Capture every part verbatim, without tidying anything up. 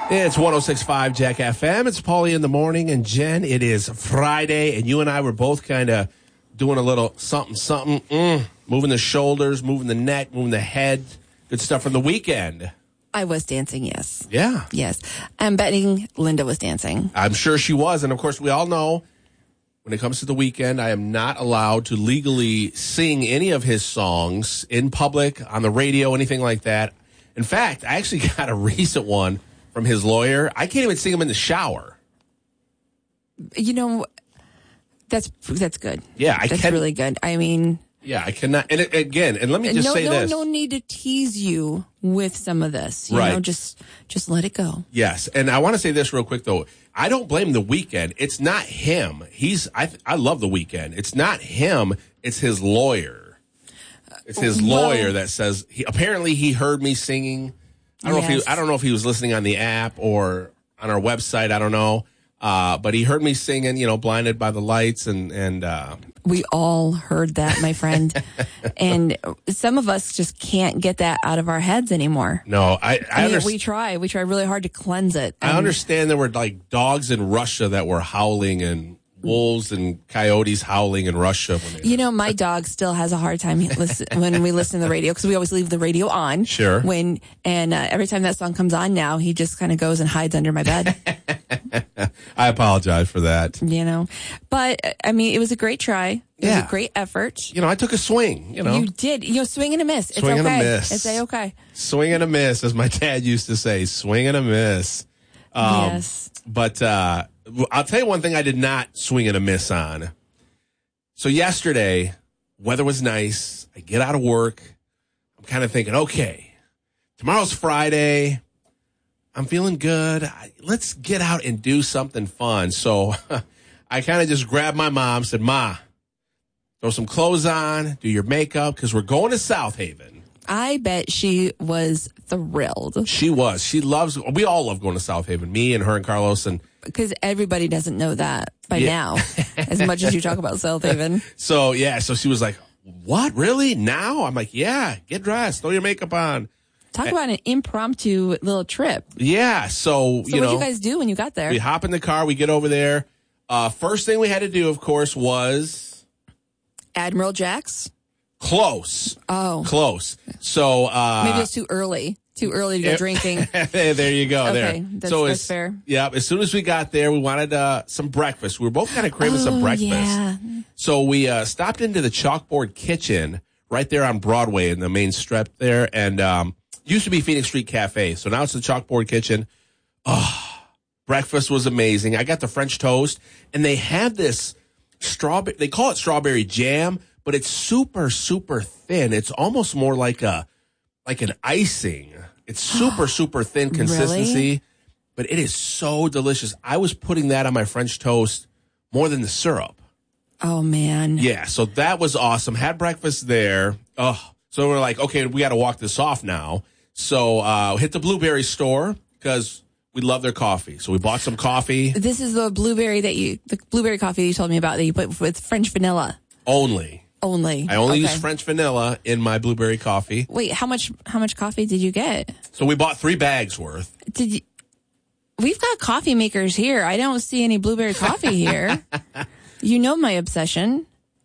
It's one oh six point five Jack F M. It's Paulie in the morning. And Jen, it is Friday, and you and I were both kind of doing a little something, something, mm, moving the shoulders, moving the neck, moving the head. Good stuff from the weekend. I was dancing, yes. Yeah. Yes. I'm betting Linda was dancing. I'm sure she was. And, of course, we all know when it comes to the weekend, I am not allowed to legally sing any of his songs in public, on the radio, anything like that. In fact, I actually got a recent one from his lawyer. I can't even sing them in the shower. You know, that's that's good. Yeah, I That's can, really good. I mean... Yeah, I cannot. And it, again, and let me just no, say no, this. No need to tease you with some of this. You right. know, just, just let it go. Yes. And I want to say this real quick, though. I don't blame The Weeknd. It's not him. He's, I, I love The Weeknd. It's not him. It's his lawyer. It's his well, lawyer that says, he, apparently he heard me singing. I don't yes. know if he, I don't know if he was listening on the app or on our website. I don't know. Uh, but he heard me singing, you know, Blinded by the Lights and, and, uh, we all heard that, my friend. And some of us just can't get that out of our heads anymore. No, I, I, I mean, understand. we try. We try really hard to cleanse it. I understand there were like dogs in Russia that were howling and wolves and coyotes howling in Russia. When they you know, my dog still has a hard time listen, when we listen to the radio because we always leave the radio on. Sure. When and uh, every time that song comes on now, he just kind of goes and hides under my bed. I apologize for that. You know, but I mean, it was a great try. It yeah. was a great effort. You know, I took a swing. You know, you did. You know, swing and a miss. It's swing okay. and a miss. It's a okay. Swing and a miss, as my dad used to say. Swing and a miss. Um, yes. But uh, I'll tell you one thing I did not swing and a miss on. So yesterday, weather was nice. I get out of work. I'm kind of thinking, okay, tomorrow's Friday. I'm feeling good. I, let's get out and do something fun. So I kind of just grabbed my mom, said, Ma, throw some clothes on, do your makeup, because we're going to South Haven. I bet she was thrilled. She was. She loves, we all love going to South Haven, me and her and Carlos. And because everybody doesn't know that by yeah. now, as much as you talk about South Haven. So, yeah, so she was like, what, really? Now? I'm like, yeah, get dressed, throw your makeup on. Talk about an impromptu little trip. Yeah, so, so you know. what did you guys do when you got there? We hop in the car, we get over there. Uh, first thing we had to do, of course, was Admiral Jack's? Close. Oh. Close. So, uh. Maybe it's too early. Too early to go it, drinking. There you go. Okay, there. that's, so that's as, fair. Yeah, as soon as we got there, we wanted uh, some breakfast. We were both kind of craving oh, some breakfast. Yeah. So we uh, stopped into the Chalkboard Kitchen right there on Broadway in the main strip there. And um, used to be Phoenix Street Cafe. So now it's the Chalkboard Kitchen. Oh, breakfast was amazing. I got the French toast. And they have this strawberry, they call it strawberry jam, but it's super, super thin. It's almost more like a like an icing. It's super, super thin consistency, really? But it is so delicious. I was putting that on my French toast more than the syrup. Oh, man. Yeah, so that was awesome. Had breakfast there. Oh, so we're like, okay, we got to walk this off now. So uh, hit the Blueberry store because we love their coffee. So we bought some coffee. This is the blueberry that you, the blueberry coffee you told me about that you put with French vanilla. Only. Only. I only okay. use French vanilla in my blueberry coffee. Wait, how much how much coffee did you get? So we bought three bags worth. Did you, we've got coffee makers here. I don't see any blueberry coffee here. You know my obsession.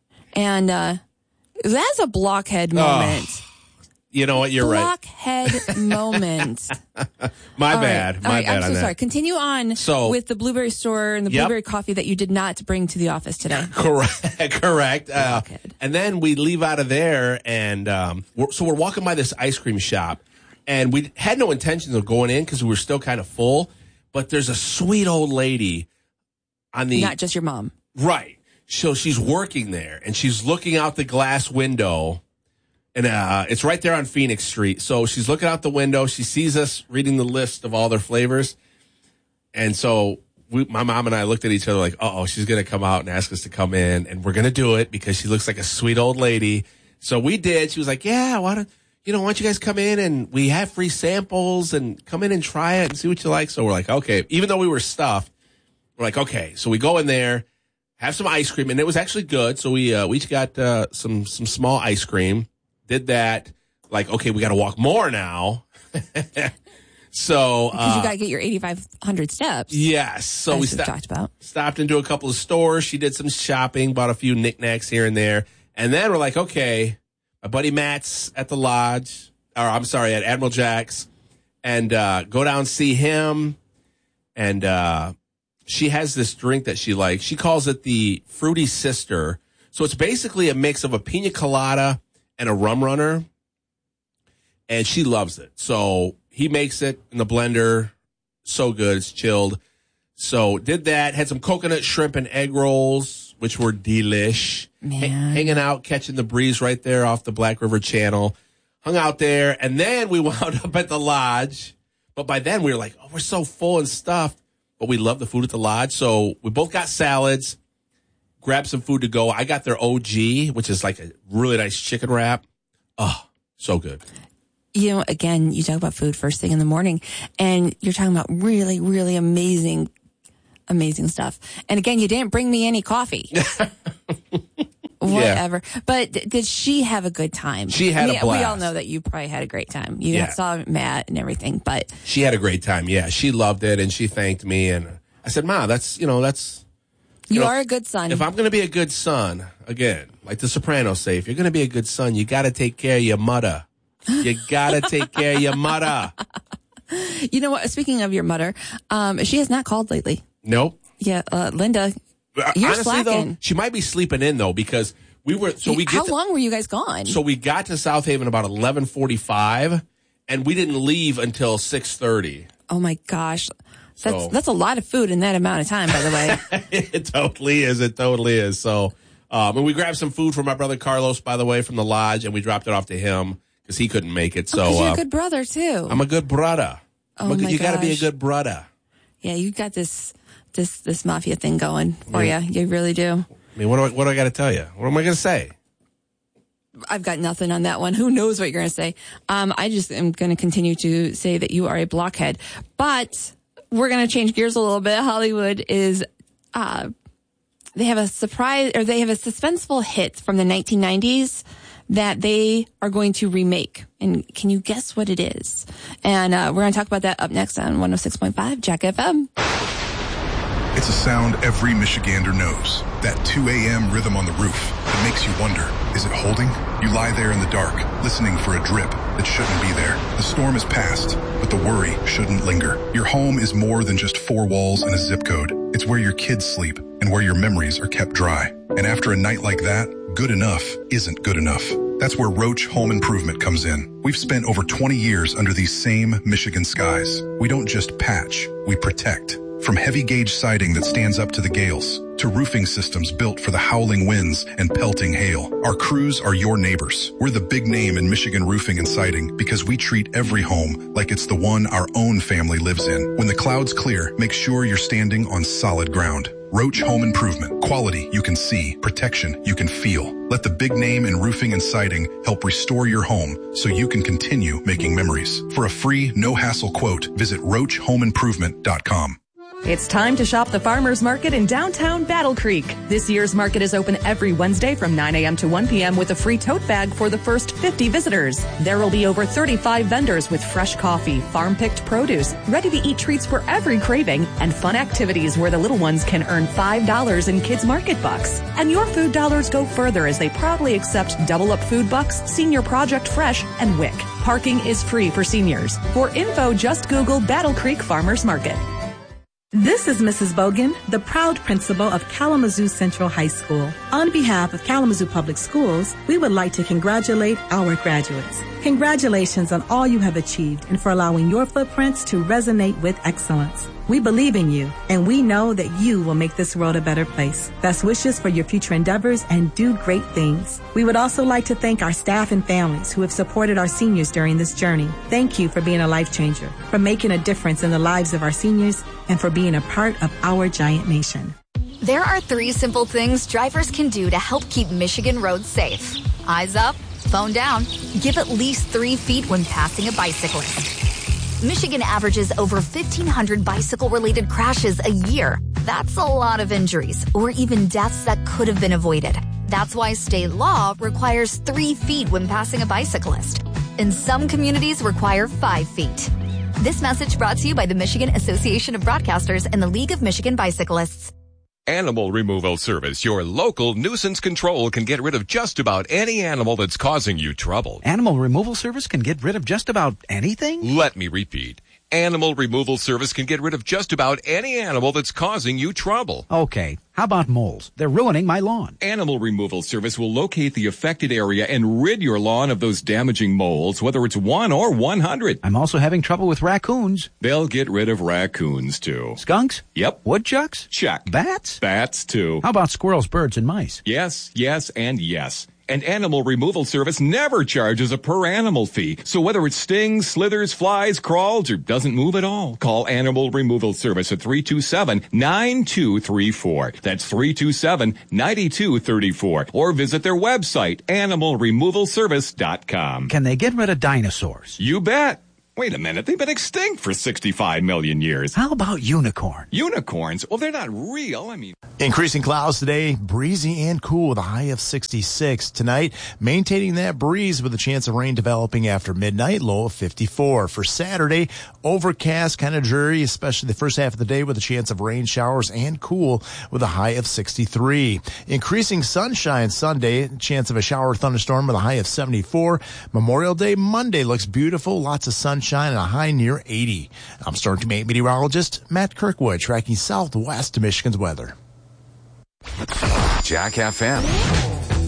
And uh, that's a blockhead moment. Oh, you know what? You're blockhead right. Blockhead moment. My All bad. Right. My All right, bad I'm so on that. sorry. Continue on so, with the blueberry store and the yep. blueberry coffee that you did not bring to the office today. Correct. Correct. Uh, Blockhead. and then we leave out of there, and um, we're, so we're walking by this ice cream shop, and we had no intentions of going in because we were still kind of full. But there's a sweet old lady on the Not just your mom. Right. So she's working there, and she's looking out the glass window. And uh, it's right there on Phoenix Street. So she's looking out the window. She sees us reading the list of all their flavors. And so we, my mom and I looked at each other like, uh-oh, she's going to come out and ask us to come in. And we're going to do it because she looks like a sweet old lady. So we did. She was like, yeah, why don't, you know, why don't you guys come in and we have free samples and come in and try it and see what you like. So we're like, okay. Even though we were stuffed, we're like, okay. So we go in there, have some ice cream. And it was actually good. So we, uh, we each got uh, some some small ice cream. Did that, like, okay, we got to walk more now. So Because uh, you got to get your eighty-five hundred steps. yes. So as we we've sto- talked about. stopped into a couple of stores. She did some shopping, bought a few knickknacks here and there. And then we're like, okay, my buddy Matt's at the lodge, or I'm sorry, at Admiral Jack's, and uh, go down and see him. And uh, she has this drink that she likes. She calls it the Fruity Sister. So it's basically a mix of a pina colada and a rum runner. And she loves it. So he makes it in the blender. So good. It's chilled. So did that. Had some coconut shrimp and egg rolls, which were delish. Man. Ha- hanging out, catching the breeze right there off the Black River Channel. Hung out there. And then we wound up at the lodge. But by then we were like, oh, we're so full and stuffed. But we love the food at the lodge. So we both got salads. Grabbed some food to go. I got their O G, which is like a really nice chicken wrap. Oh, so good. You know, again, you talk about food first thing in the morning, and you're talking about really, really amazing, amazing stuff. And again, you didn't bring me any coffee. Whatever. But d- did she have a good time? She had I mean, a blast. We all know that you probably had a great time. You Yeah. saw Matt and everything, but She had a great time. Yeah, she loved it, and she thanked me. And I said, Ma, that's, you know, that's, you, know, are a good son. if I'm going to be a good son, again, like the Sopranos say, if you're going to be a good son, you got to take care of your mother. You got to take care of your mother. You know what? Speaking of your mother, um, she has not called lately. Nope. Yeah, uh, Linda, you're Honestly, slacking. though, she might be sleeping in, though, because we were, so we get How to, long were you guys gone? So we got to South Haven about eleven forty-five, and we didn't leave until six thirty. Oh my gosh. That's So- that's a lot of food in that amount of time, by the way. It totally is. It totally is. So, um, and we grabbed some food for my brother Carlos, by the way, from the lodge, and we dropped it off to him because he couldn't make it. So, Because you're uh, a good brother too. I'm a good brother. I'm Oh a good- my you got to be a gosh. good brother. Yeah, you got this this this mafia thing going for you. You really do. I mean, what do I, what do I got to tell you? What am I going to say? I've got nothing on that one. Who knows what you're going to say? Um, I just am going to continue to say that you are a blockhead. But we're going to change gears a little bit. Hollywood is, uh, they have a surprise, or they have a suspenseful hit from the nineteen nineties that they are going to remake. And can you guess what it is? And uh, we're going to talk about that up next on one oh six point five Jack F M. It's a sound every Michigander knows. That two a.m. rhythm on the roof that makes you wonder, is it holding? You lie there in the dark, listening for a drip that shouldn't be there. The storm is past, but the worry shouldn't linger. Your home is more than just four walls and a zip code. It's where your kids sleep and where your memories are kept dry. And after a night like that, good enough isn't good enough. That's where Roach Home Improvement comes in. We've spent over twenty years under these same Michigan skies. We don't just patch, we protect. From heavy gauge siding that stands up to the gales, to roofing systems built for the howling winds and pelting hail, our crews are your neighbors. We're the big name in Michigan roofing and siding because we treat every home like it's the one our own family lives in. When the clouds clear, make sure you're standing on solid ground. Roach Home Improvement. Quality you can see, protection you can feel. Let the big name in roofing and siding help restore your home so you can continue making memories. For a free, no-hassle quote, visit roach home improvement dot com. It's time to shop the Farmers Market in downtown Battle Creek. This year's market is open every Wednesday from nine a.m. to one p.m. with a free tote bag for the first fifty visitors. There will be over thirty-five vendors with fresh coffee, farm-picked produce, ready-to-eat treats for every craving, and fun activities where the little ones can earn five dollars in Kids Market Bucks. And your food dollars go further as they proudly accept Double Up Food Bucks, Senior Project Fresh, and W I C. Parking is free for seniors. For info, just Google Battle Creek Farmers Market. This is Missus Bogan, the proud principal of Kalamazoo Central High School. On behalf of Kalamazoo Public Schools, we would like to congratulate our graduates. Congratulations on all you have achieved and for allowing your footprints to resonate with excellence. We believe in you, and we know that you will make this world a better place. Best wishes for your future endeavors and do great things. We would also like to thank our staff and families who have supported our seniors during this journey. Thank you for being a life changer, for making a difference in the lives of our seniors, and for being a part of our giant nation. There are three simple things drivers can do to help keep Michigan roads safe. Eyes up, phone down, give at least three feet when passing a bicyclist. Michigan averages over fifteen hundred bicycle-related crashes a year. That's a lot of injuries, or even deaths that could have been avoided. That's why state law requires three feet when passing a bicyclist. And some communities require five feet. This message brought to you by the Michigan Association of Broadcasters and the League of Michigan Bicyclists. Animal Removal Service, your local nuisance control, can get rid of just about any animal that's causing you trouble. Animal Removal Service can get rid of just about anything? Let me repeat. Animal Removal Service can get rid of just about any animal that's causing you trouble. Okay, how about moles? They're ruining my lawn. Animal Removal Service will locate the affected area and rid your lawn of those damaging moles, whether it's one or one hundred. I'm also having trouble with raccoons. They'll get rid of raccoons, too. Skunks? Yep. Woodchucks? Check. Bats? Bats, too. How about squirrels, birds, and mice? Yes, yes, and yes. And Animal Removal Service never charges a per animal fee. So whether it stings, slithers, flies, crawls, or doesn't move at all, call Animal Removal Service at three two seven, nine two three four. That's three two seven, nine two three four. Or visit their website, animal removal service dot com. Can they get rid of dinosaurs? You bet. Wait a minute, they've been extinct for sixty-five million years. How about unicorns? Unicorns? Well, they're not real. I mean... Increasing clouds today, breezy and cool with a high of sixty-six. Tonight, maintaining that breeze with a chance of rain developing after midnight, low of fifty-four. For Saturday, overcast, kind of dreary, especially the first half of the day with a chance of rain showers and cool with a high of sixty-three. Increasing sunshine Sunday, chance of a shower or thunderstorm with a high of seventy-four. Memorial Day Monday looks beautiful, lots of sunshine. And a high near eighty. I'm Storm Team eight meteorologist Matt Kirkwood tracking southwest Michigan's weather. Jack F M.